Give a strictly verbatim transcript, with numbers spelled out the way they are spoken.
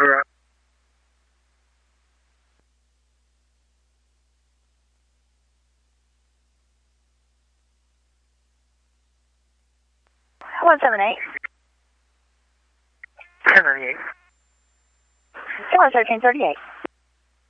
All right. one seven eight. ten ninety-eight. Zero thirteen thirty eight.